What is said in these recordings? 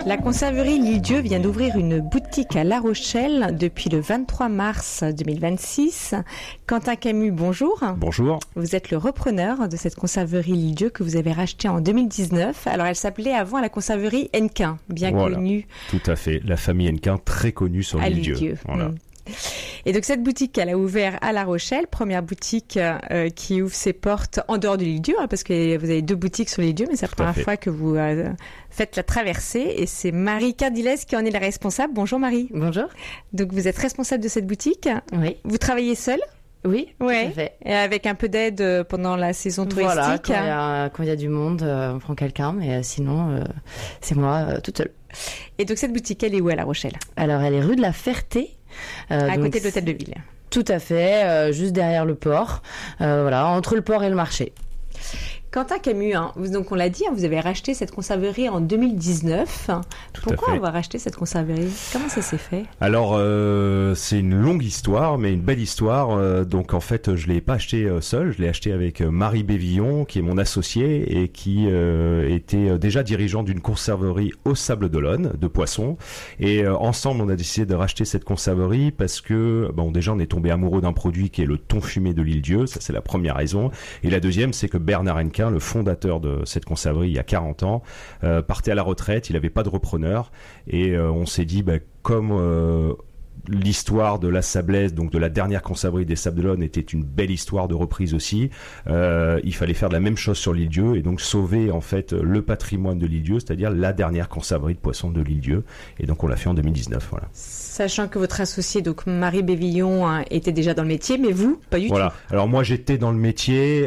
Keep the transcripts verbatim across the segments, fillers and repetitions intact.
La conserverie L'Île-Dieu vient d'ouvrir une boutique à La Rochelle depuis le vingt-trois mars deux mille vingt-six. Quentin Camus, bonjour. Bonjour. Vous êtes le repreneur de cette conserverie L'Île-Dieu que vous avez rachetée en deux mille dix-neuf. Alors elle s'appelait avant la conserverie Hennequin, bien voilà, connue. Tout à fait, la famille Hennequin très connue sur L'Île-Dieu. L'Île-Dieu. Voilà. Mmh. Et donc cette boutique, elle a ouvert à La Rochelle, première boutique euh, qui ouvre ses portes en dehors de l'Île-Dieu, hein, parce que vous avez deux boutiques sur l'Île-Dieu, mais c'est la Tout première fois que vous euh, faites la traversée. Et c'est Marie Cardilès qui en est la responsable. Bonjour Marie. Bonjour. Donc vous êtes responsable de cette boutique. Oui. Vous travaillez seule? Oui, ouais. tout à fait. Et avec un peu d'aide euh, pendant la saison touristique. Voilà, quand il y a, quand il y a du monde, euh, on prend quelqu'un, mais euh, sinon, euh, c'est moi euh, toute seule. Et donc cette boutique, elle est où à La Rochelle? Alors, elle est rue de la Ferté. Euh, à côté de l'hôtel de ville. Tout à fait, euh, juste derrière le port, euh, voilà, entre le port et le marché. Quentin Camus, hein, vous, donc on l'a dit, hein, vous avez racheté cette conserverie en deux mille dix-neuf. Tout Pourquoi avoir racheté cette conserverie? Comment ça s'est fait? Alors, euh, c'est une longue histoire, mais une belle histoire. Euh, donc, en fait, je l'ai pas acheté euh, seul. Je l'ai acheté avec euh, Marie Bévillon, qui est mon associée et qui euh, était euh, déjà dirigeant d'une conserverie au Sable d'Olonne de poissons. Et euh, ensemble, on a décidé de racheter cette conserverie parce que, bon, déjà, on est tombé amoureux d'un produit qui est le thon fumé de l'Île-Dieu. Ça, c'est la première raison. Et la deuxième, c'est que Bernard Hennequin, le fondateur de cette conserverie il y a quarante ans, euh, partait à la retraite, il n'avait pas de repreneur et euh, on s'est dit bah, comme euh, l'histoire de la Sablaise, donc de la dernière conserverie des Sables d'Olonne, était une belle histoire de reprise aussi. Euh, il fallait faire de la même chose sur l'Île-Dieu et donc sauver en fait le patrimoine de l'Île-Dieu, c'est-à-dire la dernière conserverie de poissons de l'Île-Dieu. Et donc on l'a fait en deux mille dix-neuf. Voilà. Sachant que votre associé, donc Marie Bévillon, hein, était déjà dans le métier, mais vous, pas du voilà. tout. Voilà. Alors moi, j'étais dans le métier,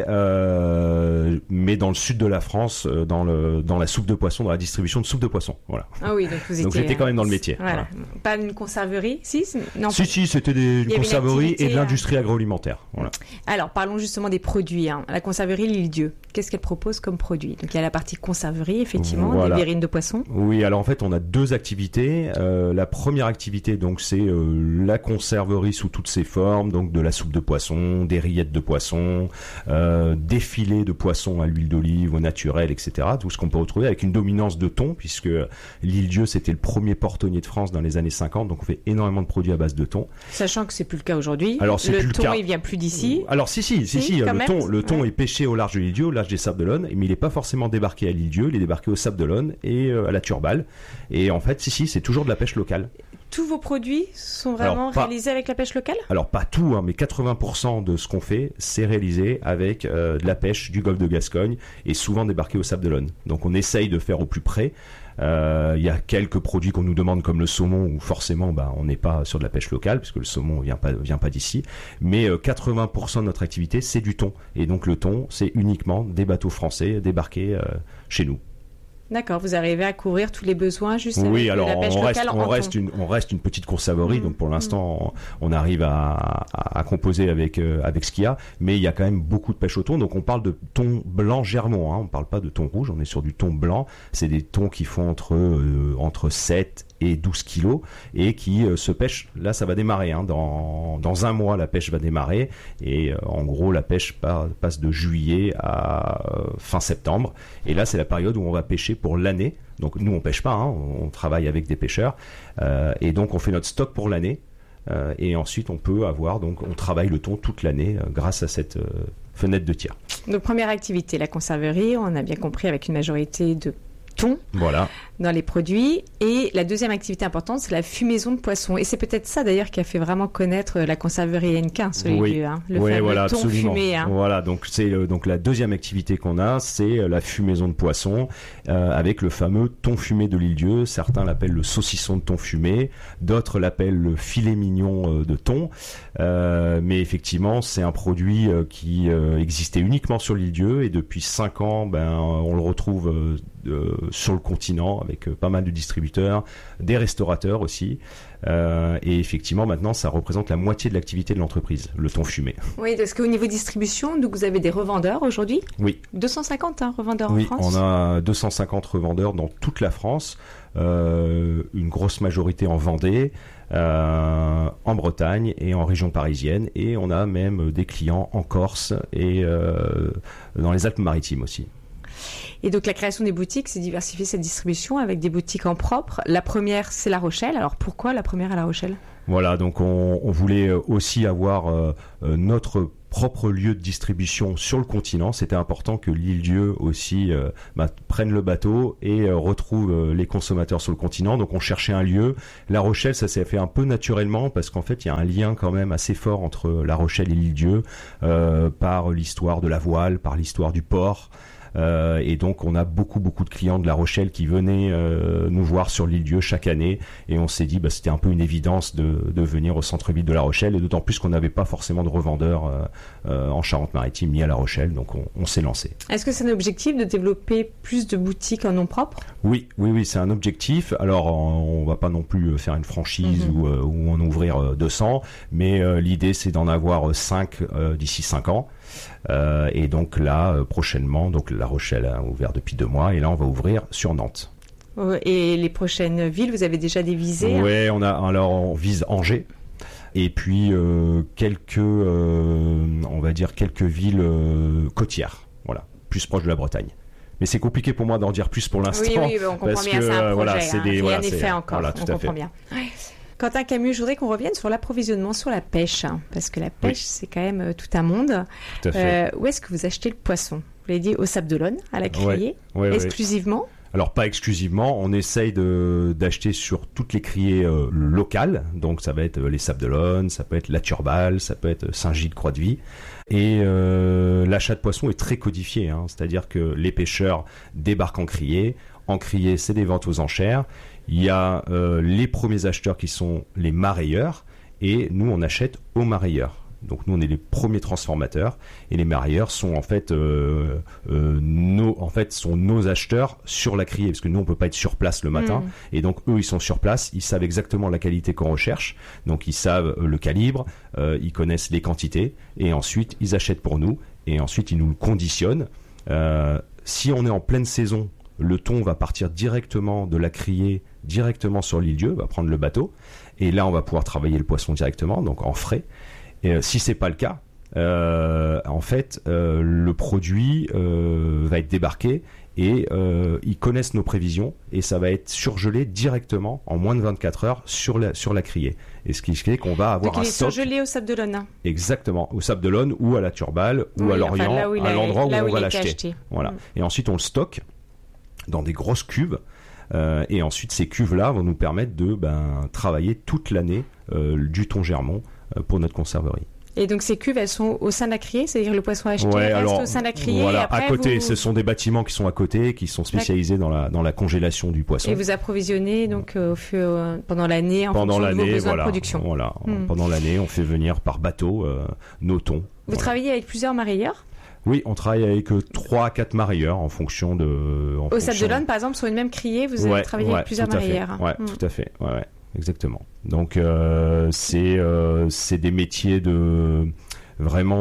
euh, mais dans le sud de la France, euh, dans le dans la soupe de poisson, dans la distribution de soupe de poisson. Voilà. Ah oui, donc vous étiez. Donc j'étais quand même dans le métier. Voilà. Voilà. Pas une conserverie, si non. Si si, c'était des une conserverie et de l'industrie agroalimentaire. Voilà. Alors parlons justement des produits. Hein. La conserverie L'Île-Dieu, qu'est-ce qu'elle propose comme produit? Donc il y a la partie conserverie, effectivement, voilà. Des verrines de poisson. Oui, alors en fait, on a deux activités. Euh, la première activité, donc, c'est euh, la conserverie sous toutes ses formes, donc de la soupe de poisson, des rillettes de poisson, euh, des filets de poisson à l'huile d'olive, au naturel, et cetera. Tout ce qu'on peut retrouver avec une dominance de thon, puisque l'Île-Dieu, c'était le premier portonnier de France dans les années cinquante, donc on fait énormément de produits à base de thon. Sachant que c'est plus le cas aujourd'hui. Alors c'est le plus thon, le cas. Il vient plus d'ici. Alors si si si si, si le même. thon le thon ouais. est pêché au large de l'Île-Dieu, au large des Sables d'Olonne, mais il n'est pas forcément débarqué à l'Île-Dieu, il est débarqué au Sable d'Olonne et euh, à la Turballe. Et en fait, si si, c'est toujours de la pêche locale. Tous vos produits sont vraiment alors, pas, réalisés avec la pêche locale? Alors pas tout, hein, mais quatre-vingts pour cent de ce qu'on fait, c'est réalisé avec euh, de la pêche du golfe de Gascogne et souvent débarqué au Sable d'Olonne. Donc on essaye de faire au plus près. Il euh, y a quelques produits qu'on nous demande comme le saumon où forcément bah, on n'est pas sur de la pêche locale puisque le saumon vient pas vient pas d'ici, mais euh, quatre-vingts pour cent de notre activité c'est du thon et donc le thon c'est uniquement des bateaux français débarqués euh, chez nous. D'accord, vous arrivez à couvrir tous les besoins juste avec oui, alors la pêche on locale reste, en on reste une, on reste une petite conserverie, mmh. donc pour l'instant on, on arrive à, à, à composer avec euh, avec ce qu'il y a, mais il y a quand même beaucoup de pêche au thon. Donc on parle de thon blanc germont, hein, on parle pas de thon rouge, on est sur du thon blanc. C'est des thons qui font entre euh, entre sept et douze kilos et qui euh, se pêchent. Là, ça va démarrer. Hein, dans dans un mois, la pêche va démarrer et euh, en gros, la pêche pa- passe de juillet à euh, fin septembre. Et là, c'est la période où on va pêcher pour l'année. Donc nous, on pêche pas. Hein, on travaille avec des pêcheurs euh, et donc on fait notre stock pour l'année. Euh, et ensuite, on peut avoir donc on travaille le thon toute l'année euh, grâce à cette euh, fenêtre de tir. Donc première activité, la conserverie. On a bien compris avec une majorité de thon voilà. dans les produits. Et la deuxième activité importante, c'est la fumaison de poisson. Et c'est peut-être ça d'ailleurs qui a fait vraiment connaître la conserverie Hennequin, celui oui. du, hein, le oui, fameux voilà, thon absolument. fumé. Hein. Voilà, donc c'est euh, donc la deuxième activité qu'on a, c'est euh, la fumaison de poisson euh, avec le fameux thon fumé de l'Île-Dieu. Certains l'appellent le saucisson de thon fumé, d'autres l'appellent le filet mignon euh, de thon. Euh, mais effectivement, c'est un produit euh, qui euh, existait uniquement sur l'Île-Dieu et depuis cinq ans, ben on le retrouve euh, euh, sur le continent avec euh, pas mal de distributeurs, des restaurateurs aussi. Euh, et effectivement, maintenant, ça représente la moitié de l'activité de l'entreprise, le thon fumé. Oui, parce qu'au niveau distribution, donc vous avez des revendeurs aujourd'hui. Oui. deux cent cinquante hein, revendeurs oui, en France. Oui, on a deux cent cinquante revendeurs dans toute la France, euh, une grosse majorité en Vendée, euh, en Bretagne et en région parisienne. Et on a même des clients en Corse et euh, dans les Alpes-Maritimes aussi. Et donc la création des boutiques, c'est diversifier cette distribution avec des boutiques en propre. La première, c'est La Rochelle. Alors pourquoi la première à La Rochelle ? Voilà, donc on, on voulait aussi avoir euh, notre propre lieu de distribution sur le continent. C'était important que l'île-dieu aussi euh, bah, prenne le bateau et euh, retrouve euh, les consommateurs sur le continent. Donc on cherchait un lieu. La Rochelle, ça s'est fait un peu naturellement parce qu'en fait il y a un lien quand même assez fort entre La Rochelle et l'île-dieu euh, par l'histoire de la voile, par l'histoire du port. Euh, et donc on a beaucoup beaucoup de clients de La Rochelle qui venaient euh, nous voir sur l'île-dieu chaque année, et on s'est dit bah, c'était un peu une évidence de, de venir au centre-ville de La Rochelle, et d'autant plus qu'on n'avait pas forcément de revendeurs euh, euh, en Charente-Maritime ni à La Rochelle, donc on, on s'est lancé. Est-ce que c'est un objectif de développer plus de boutiques en nom propre ? Oui, oui, oui, c'est un objectif. Alors on va pas non plus faire une franchise mm-hmm. ou, euh, ou en ouvrir deux cents, mais euh, l'idée c'est d'en avoir cinq euh, d'ici cinq ans. Euh, et donc là, euh, prochainement, donc La Rochelle a ouvert depuis deux mois, et là on va ouvrir sur Nantes. Et les prochaines villes, vous avez déjà des visées ? Oui, on a, alors on vise Angers, et puis euh, quelques, euh, on va dire quelques villes euh, côtières, voilà, plus proches de la Bretagne. Mais c'est compliqué pour moi d'en dire plus pour l'instant. Oui, oui, on comprend parce bien, que, c'est un projet, voilà, c'est hein, des, rien voilà, n'est c'est, fait encore, voilà, on comprend fait. bien. Quentin Camus, je voudrais qu'on revienne sur l'approvisionnement, sur la pêche, hein, parce que la pêche, oui. c'est quand même euh, tout un monde. Tout à fait. Euh, où est-ce que vous achetez le poisson ? Vous l'avez dit, au Sable d'Olonne, à la criée, ouais, ouais, exclusivement ? Ouais. Alors pas exclusivement, on essaye de, d'acheter sur toutes les criées euh, locales, donc ça va être les Sables d'Olonne, ça peut être la Turballe, ça peut être Saint-Gilles, Croix-de-Vie. Et euh, l'achat de poissons est très codifié, hein, c'est-à-dire que les pêcheurs débarquent en criée, en criée c'est des ventes aux enchères. Il y a euh, les premiers acheteurs qui sont les marailleurs, et nous on achète aux marailleurs. Donc nous on est les premiers transformateurs, et les marailleurs sont en fait euh, euh, nos en fait sont nos acheteurs sur la criée, parce que nous on peut pas être sur place le matin, mmh. et donc eux ils sont sur place, ils savent exactement la qualité qu'on recherche, donc ils savent le calibre, euh, ils connaissent les quantités, et ensuite ils achètent pour nous, et ensuite ils nous le conditionnent. Euh, si on est en pleine saison, le thon va partir directement de la criée directement sur l'île-dieu, va prendre le bateau, et là on va pouvoir travailler le poisson directement, donc en frais. Et euh, si c'est pas le cas, euh, en fait euh, le produit euh, va être débarqué, et euh, ils connaissent nos prévisions, et ça va être surgelé directement en moins de vingt-quatre heures sur la, sur la criée. Et ce qui fait qu'on va avoir donc un il est stock. surgelé au Sable d'Olonne. Exactement, au Sable d'Olonne ou à la Turballe ou oui, à Lorient, enfin, à l'endroit où, là où où on va il l'acheter. acheté. Voilà. Mm. Et ensuite on le stocke dans des grosses cuves, euh, et ensuite ces cuves-là vont nous permettre de ben, travailler toute l'année euh, du thon germont euh, pour notre conserverie. Et donc ces cuves, elles sont au sein de la criée, c'est-à-dire le poisson acheté ouais, reste alors, au sein de la criée. Voilà, et après, à côté, vous... ce sont des bâtiments qui sont à côté, qui sont spécialisés dans la dans la congélation du poisson. Et vous approvisionnez donc euh, au fur, euh, pendant l'année en pendant fonction l'année, de vos besoins voilà, de production. Voilà, Hmm. pendant l'année, on fait venir par bateau euh, nos thons. Vous voilà. travaillez avec plusieurs marailleurs ? Oui, on travaille avec trois à quatre marailleurs en fonction de. En au Sable fonction... d'Olonne, par exemple, sur une même criée, vous avez ouais, travaillé ouais, avec plusieurs tout à fait. marailleurs. Ouais, Hmm. tout à fait. Ouais, ouais, exactement. Donc euh, c'est euh, c'est des métiers de vraiment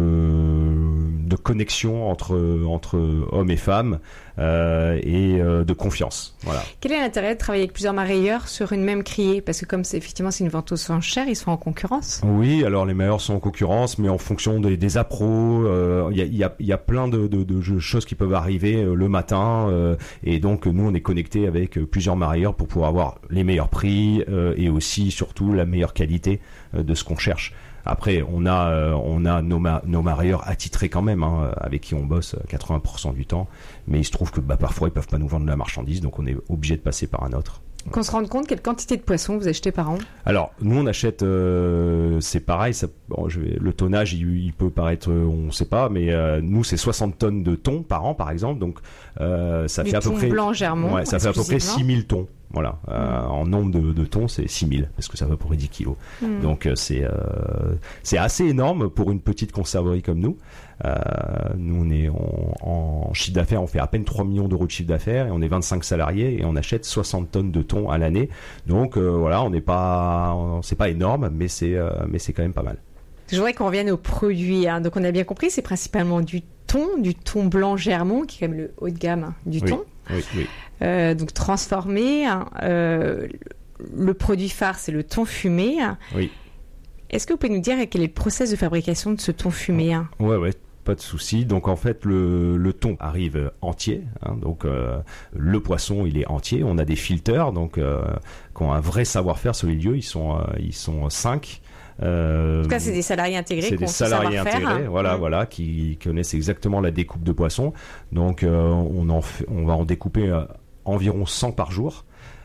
de de connexion entre entre hommes et femmes euh, et euh, de confiance. Voilà. Quel est l'intérêt de travailler avec plusieurs marailleurs sur une même criée ? Parce que comme c'est effectivement c'est une vente aux enchères, ils sont en concurrence. Oui, alors les marailleurs sont en concurrence, mais en fonction des, des appros, il euh, y, a, y, a, y a plein de, de, de choses qui peuvent arriver euh, le matin, euh, et donc nous on est connectés avec euh, plusieurs marailleurs pour pouvoir avoir les meilleurs prix euh, et aussi surtout la meilleure qualité euh, de ce qu'on cherche. Après, on a, euh, on a nos, ma- nos marailleurs attitrés quand même, hein, avec qui on bosse quatre-vingts pour cent du temps. Mais il se trouve que bah, parfois, ils peuvent pas nous vendre de la marchandise, donc on est obligé de passer par un autre. Qu'on se rende compte quelle quantité de poissons vous achetez par an ? Alors, nous, on achète, euh, c'est pareil, ça, bon, je vais, le tonnage, il, il peut paraître, on ne sait pas, mais euh, nous, c'est soixante tonnes de thon par an, par exemple. Donc, euh, ça du fait à peu près. blanc germont, ouais, ça fait à peu près six mille thons. Voilà, euh, mmh. En nombre de, de thons, c'est six mille, parce que ça fait à peu près dix kilos. Mmh. Donc, euh, c'est, euh, c'est assez énorme pour une petite conserverie comme nous. Euh, nous, on est en, en chiffre d'affaires, on fait à peine trois millions d'euros de chiffre d'affaires, et on est vingt-cinq salariés, et on achète soixante tonnes de thon à l'année. Donc, euh, voilà, on n'est pas, c'est pas énorme, mais c'est, euh, mais c'est quand même pas mal. Je voudrais qu'on revienne aux produits. Hein. Donc, on a bien compris, c'est principalement du thon, du thon blanc germont, qui est quand même le haut de gamme du oui, thon. Oui, oui. Euh, donc, transformé. Hein. Euh, le produit phare, c'est le thon fumé. Oui. Est-ce que vous pouvez nous dire quel est le process de fabrication de ce thon fumé ? Hein ? Ouais, ouais. Pas de souci. Donc en fait, le, le thon arrive entier. Hein, donc euh, le poisson, il est entier. On a des filteurs, donc euh, qui ont un vrai savoir-faire sur les lieux. Ils sont, euh, ils sont cinq. Euh, en tout cas, c'est des salariés intégrés. C'est des salariés intégrés, voilà, mmh. voilà, qui connaissent exactement la découpe de poissons. Donc, euh, on, en fait, on va en découper euh, environ cent par jour.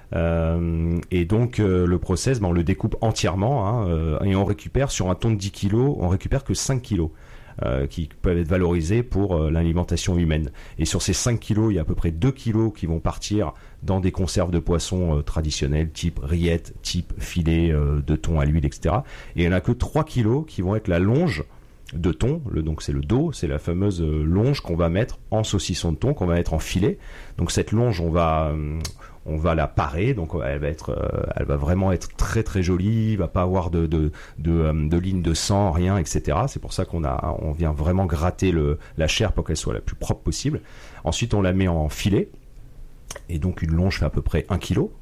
Euh, et donc, euh, le process, ben, on le découpe entièrement hein, euh, et on récupère sur un thon de dix kilos, on récupère que cinq kilos. Euh, qui peuvent être valorisés pour euh, l'alimentation humaine. Et sur ces cinq kilos, il y a à peu près deux kilos qui vont partir dans des conserves de poissons euh, traditionnelles, type rillettes, type filet euh, de thon à l'huile, et cetera. Et il n'y en a que trois kilos qui vont être la longe de thon, le, donc c'est le dos, c'est la fameuse euh, longe qu'on va mettre en saucisson de thon, qu'on va mettre en filet. Donc cette longe, on va... Euh, on va la parer, donc elle va être, euh, elle va vraiment être très très jolie, il va pas avoir de de de, euh, de ligne de sang, rien, et cetera. C'est pour ça qu'on a, on vient vraiment gratter le la chair pour qu'elle soit la plus propre possible. Ensuite, on la met en filet, et donc une longe fait à peu près un kilo.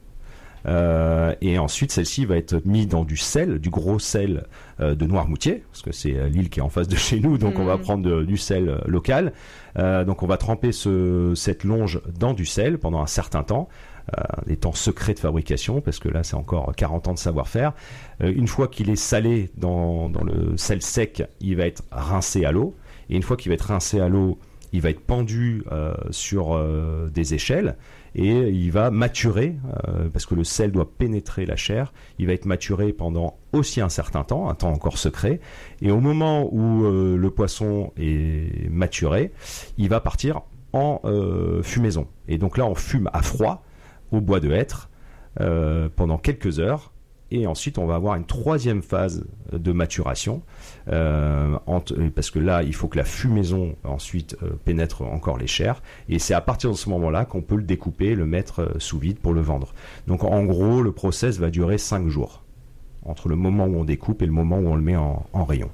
Euh, et ensuite, celle-ci va être mise dans du sel, du gros sel euh, de Noirmoutier, parce que c'est l'île qui est en face de chez nous, donc mmh. on va prendre de, du sel euh, local. Euh, donc on va tremper ce, cette longe dans du sel pendant un certain temps. Euh, des temps secrets de fabrication, parce que là c'est encore quarante ans de savoir-faire. Euh, une fois qu'il est salé dans, dans le sel sec, il va être rincé à l'eau, et une fois qu'il va être rincé à l'eau, il va être pendu euh, sur euh, des échelles, et il va maturer, euh, parce que le sel doit pénétrer la chair, il va être maturé pendant aussi un certain temps, un temps encore secret, et au moment où euh, le poisson est maturé, il va partir en euh, fumaison. Et donc là on fume à froid, au bois de hêtre euh, pendant quelques heures, et ensuite on va avoir une troisième phase de maturation euh, entre, parce que là il faut que la fumaison ensuite euh, pénètre encore les chairs, et c'est à partir de ce moment-là qu'on peut le découper, le mettre euh, sous vide pour le vendre. Donc en gros le process va durer cinq jours entre le moment où on découpe et le moment où on le met en, en rayon.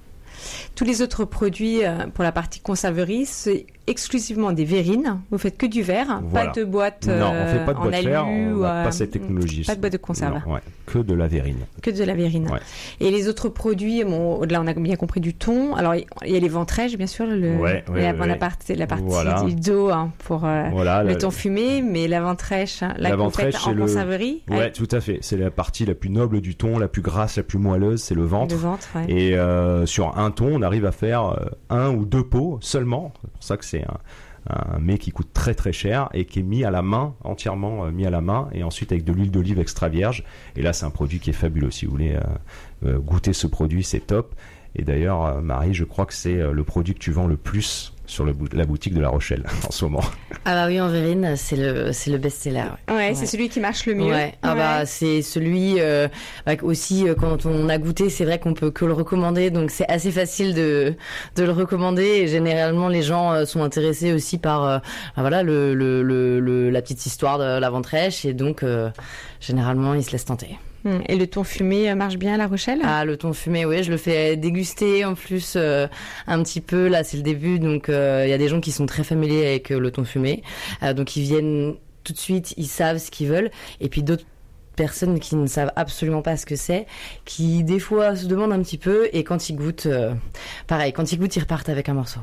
Tous les autres produits euh, pour la partie conserverie, c'est exclusivement des verrines. Vous faites que du verre, voilà. Pas de boîte euh, non, on fait pas de boîte en fer, alu. On n'a euh, pas cette technologie. Pas de boîte de conserve. Non, ouais, que de la verrine. Que de la verrine. Ouais. Et les autres produits, bon, là on a bien compris du thon. Alors il y a les ventrèches, bien sûr, le, ouais, ouais, la, ouais, la partie, la partie voilà. du dos hein, pour euh, voilà, le la, thon fumé, mais la ventrèche, hein, la, la ventrèche en le... conserverie. Ouais, avec... tout à fait. C'est la partie la plus noble du thon, la plus grasse, la plus moelleuse, c'est le ventre. Le ventre, ouais. Et euh, sur un thon, on arrive à faire euh, un ou deux pots seulement. C'est pour ça que c'est un un mets qui coûte très très cher et qui est mis à la main, entièrement euh, mis à la main, et ensuite avec de l'huile d'olive extra vierge. Et là c'est un produit qui est fabuleux. Si vous voulez euh, euh, goûter ce produit, c'est top. Et d'ailleurs euh, Marie, je crois que c'est euh, le produit que tu vends le plus sur le, la boutique de La Rochelle en ce moment. Ah bah oui, en verrine, c'est le, c'est le best-seller. Ouais, ouais, c'est celui qui marche le mieux. Ouais. Ah ouais. bah c'est celui euh, bah, aussi euh, quand on a goûté, c'est vrai qu'on peut que le recommander, donc c'est assez facile de de le recommander. Et généralement, les gens euh, sont intéressés aussi par euh, bah, voilà le, le le le la petite histoire de la ventrèche, et donc euh, généralement ils se laissent tenter. Et le thon fumé marche bien à La Rochelle ? Ah, le thon fumé, oui, je le fais déguster en plus euh, un petit peu. Là, c'est le début, donc il euh, y a des gens qui sont très familiers avec euh, le thon fumé. Euh, donc ils viennent tout de suite, ils savent ce qu'ils veulent. Et puis d'autres personnes qui ne savent absolument pas ce que c'est, qui des fois se demandent un petit peu, et quand ils goûtent, euh, pareil, quand ils goûtent, ils repartent avec un morceau.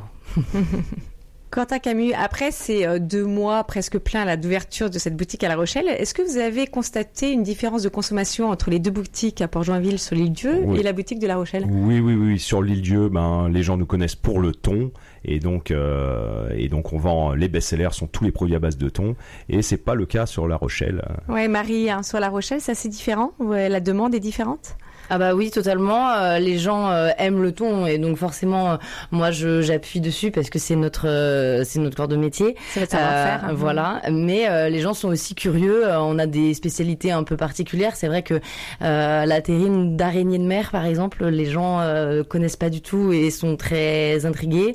Quentin Camus, après ces deux mois presque pleins à la d'ouverture de cette boutique à La Rochelle, est-ce que vous avez constaté une différence de consommation entre les deux boutiques à Port-Joinville sur l'île Dieu oui. et la boutique de La Rochelle ? Oui, oui, oui. Sur l'île Dieu, ben, les gens nous connaissent pour le thon, et donc, euh, et donc on vend les best-sellers, sont tous les produits à base de thon, et c'est pas le cas sur La Rochelle. Ouais, Marie, hein, sur La Rochelle, c'est assez différent. Ouais, la demande est différente ? Ah bah oui, totalement. Euh, les gens euh, aiment le thon, et donc forcément, euh, moi, je j'appuie dessus parce que c'est notre euh, c'est notre corps de métier. C'est notre savoir-faire. Euh, voilà. Mais euh, les gens sont aussi curieux. Euh, on a des spécialités un peu particulières. C'est vrai que euh, la terrine d'araignée de mer, par exemple, les gens euh, connaissent pas du tout et sont très intrigués.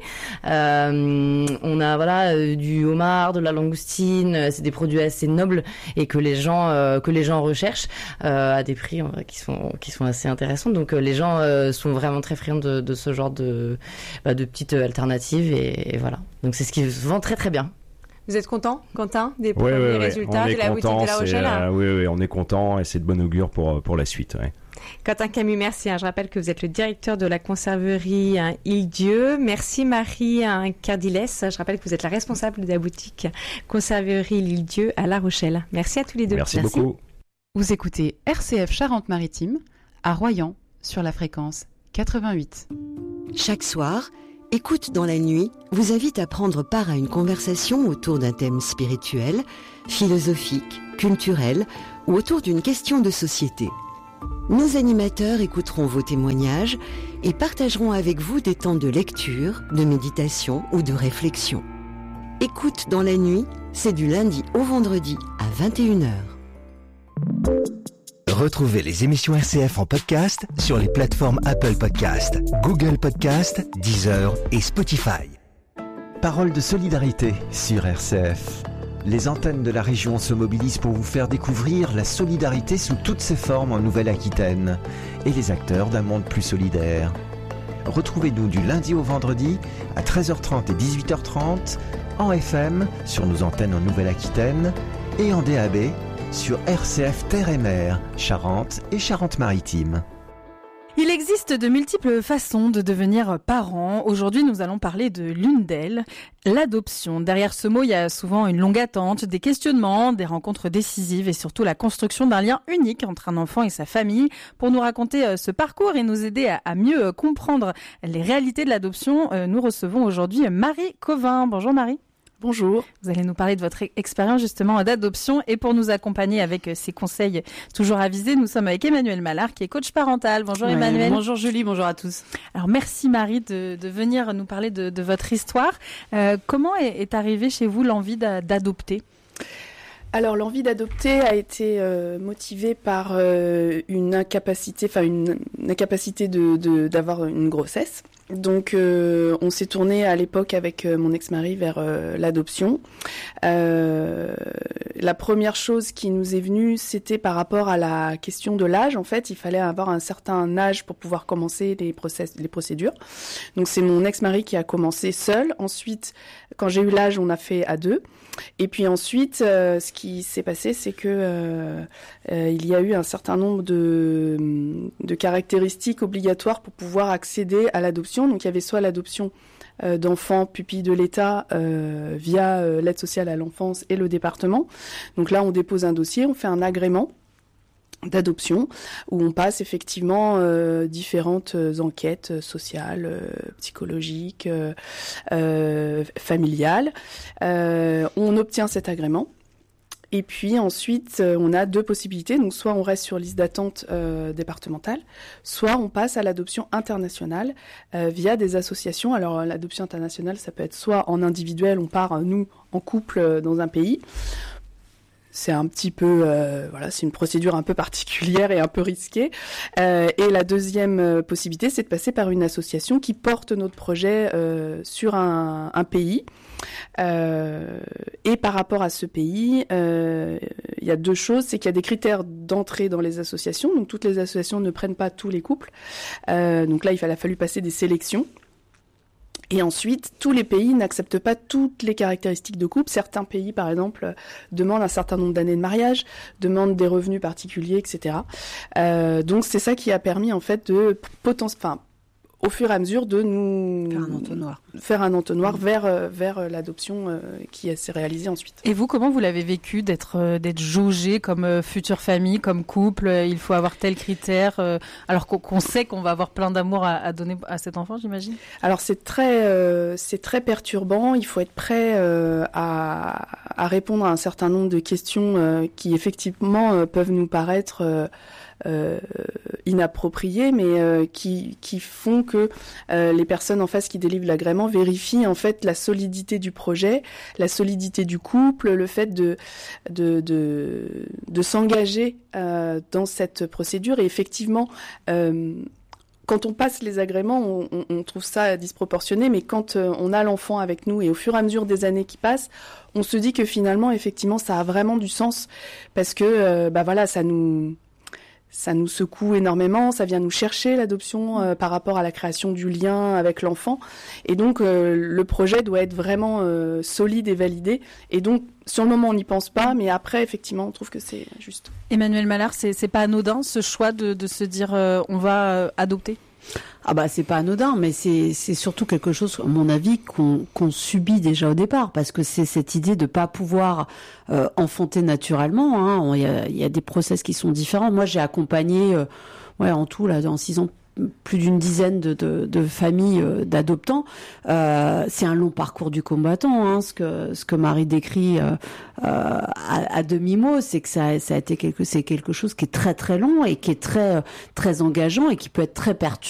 Euh, on a voilà euh, du homard, de la langoustine. C'est des produits assez nobles et que les gens euh, que les gens recherchent euh, à des prix euh, qui sont qui sont assez intéressante. Donc euh, les gens euh, sont vraiment très friands de, de ce genre de, bah, de petites alternatives, et, et voilà. Donc c'est ce qui se vend très très bien. Vous êtes content, Quentin, des ouais, premiers ouais, résultats ouais. de la content, boutique de La Rochelle ? euh, Oui, oui, on est content, et c'est de bon augure pour, pour la suite. Ouais. Quentin Camus, merci. Je rappelle que vous êtes le directeur de la conserverie Île-Dieu. Merci Marie Cardilès. Je rappelle que vous êtes la responsable de la boutique conserverie L'Île-Dieu à La Rochelle. Merci à tous les deux. Merci, merci beaucoup. Vous écoutez R C F Charente-Maritime à Royan sur la fréquence quatre-vingt-huit. Chaque soir, Écoute dans la nuit vous invite à prendre part à une conversation autour d'un thème spirituel, philosophique, culturel ou autour d'une question de société. Nos animateurs écouteront vos témoignages et partageront avec vous des temps de lecture, de méditation ou de réflexion. Écoute dans la nuit, c'est du lundi au vendredi à vingt et une heures. Retrouvez les émissions R C F en podcast sur les plateformes Apple Podcast, Google Podcast, Deezer et Spotify. Parole de solidarité sur R C F. Les antennes de la région se mobilisent pour vous faire découvrir la solidarité sous toutes ses formes en Nouvelle-Aquitaine et les acteurs d'un monde plus solidaire. Retrouvez-nous du lundi au vendredi à treize heures trente et dix-huit heures trente en F M sur nos antennes en Nouvelle-Aquitaine et en D A B sur R C F Terre et Mer, Charente et Charente-Maritime. Il existe de multiples façons de devenir parent. Aujourd'hui, nous allons parler de l'une d'elles, l'adoption. Derrière ce mot, il y a souvent une longue attente, des questionnements, des rencontres décisives et surtout la construction d'un lien unique entre un enfant et sa famille. Pour nous raconter ce parcours et nous aider à mieux comprendre les réalités de l'adoption, nous recevons aujourd'hui Marie Covin. Bonjour Marie. Bonjour. Vous allez nous parler de votre expérience justement d'adoption et pour nous accompagner avec ces conseils toujours avisés, nous sommes avec Emmanuel Mallard qui est coach parental. Bonjour ouais, Emmanuel. Bonjour Julie, bonjour à tous. Alors merci Marie de, de venir nous parler de, de votre histoire. Euh, comment est, est arrivée chez vous l'envie d'adopter ? Alors l'envie d'adopter a été euh, motivée par euh, une incapacité, enfin une, une incapacité de, de, d'avoir une grossesse. Donc euh, on s'est tourné à l'époque avec euh, mon ex-mari vers euh, l'adoption. Euh, la première chose qui nous est venue, c'était par rapport à la question de l'âge. En fait, il fallait avoir un certain âge pour pouvoir commencer les, process, les procédures. Donc c'est mon ex-mari qui a commencé seul. Ensuite, quand j'ai eu l'âge, on a fait à deux. Et puis ensuite, euh, ce qui s'est passé, c'est que euh, euh, il y a eu un certain nombre de, de caractéristiques obligatoires pour pouvoir accéder à l'adoption. Donc il y avait soit l'adoption euh, d'enfants pupilles de l'État euh, via euh, l'aide sociale à l'enfance et le département. Donc là, on dépose un dossier, on fait un agrément d'adoption où on passe effectivement euh, différentes enquêtes sociales, euh, psychologiques, euh, euh, familiales. Euh, on obtient cet agrément. Et puis ensuite, on a deux possibilités. Donc soit on reste sur liste d'attente euh, départementale, soit on passe à l'adoption internationale euh, via des associations. Alors l'adoption internationale, ça peut être soit en individuel, on part nous en couple dans un pays. C'est un petit peu, euh, voilà, c'est une procédure un peu particulière et un peu risquée. Euh, et la deuxième euh, possibilité, c'est de passer par une association qui porte notre projet euh, sur un, un pays. Euh, et par rapport à ce pays, euh, il y a deux choses, c'est qu'il y a des critères d'entrée dans les associations. Donc toutes les associations ne prennent pas tous les couples. Euh, donc là, il a fallu passer des sélections. Et ensuite, tous les pays n'acceptent pas toutes les caractéristiques de couple. Certains pays, par exemple, demandent un certain nombre d'années de mariage, demandent des revenus particuliers, et cetera. Euh, donc c'est ça qui a permis en fait de potentiellement, enfin, au fur et à mesure de nous faire un entonnoir, faire un entonnoir mmh. vers euh, vers l'adoption euh, qui s'est réalisée ensuite. Et vous, comment vous l'avez vécu d'être euh, d'être jaugé comme euh, future famille, comme couple euh, il faut avoir tel critère, euh, alors qu'on, qu'on sait qu'on va avoir plein d'amour à, à donner à cet enfant, j'imagine. Alors c'est très euh, c'est très perturbant. Il faut être prêt euh, à à répondre à un certain nombre de questions euh, qui effectivement euh, peuvent nous paraître euh, Euh, inappropriés, mais euh, qui qui font que euh, les personnes en face qui délivrent l'agrément vérifient en fait la solidité du projet, la solidité du couple, le fait de de de, de s'engager euh, dans cette procédure. Et effectivement, euh, quand on passe les agréments, on, on, on trouve ça disproportionné, mais quand euh, on a l'enfant avec nous et au fur et à mesure des années qui passent, on se dit que finalement, effectivement, ça a vraiment du sens parce que euh, bah voilà, ça nous ça nous secoue énormément, ça vient nous chercher l'adoption euh, par rapport à la création du lien avec l'enfant. Et donc euh, le projet doit être vraiment euh, solide et validé. Et donc sur le moment on n'y pense pas, mais après effectivement on trouve que c'est juste. Emmanuel Mallard, c'est, c'est pas anodin ce choix de, de se dire euh, on va euh, adopter? Ah bah c'est pas anodin, mais c'est c'est surtout quelque chose, à mon avis, qu'on qu'on subit déjà au départ, parce que c'est cette idée de pas pouvoir euh, enfanter naturellement. Hein. Il y a il y a des process qui sont différents. Moi j'ai accompagné, euh, ouais en tout là dans six ans, plus d'une dizaine de, de, de familles euh, d'adoptants. Euh, c'est un long parcours du combattant. Hein, ce que ce que Marie décrit euh, euh, à, à demi mot, c'est que ça ça a été quelque c'est quelque chose qui est très très long et qui est très très engageant et qui peut être très perturbant.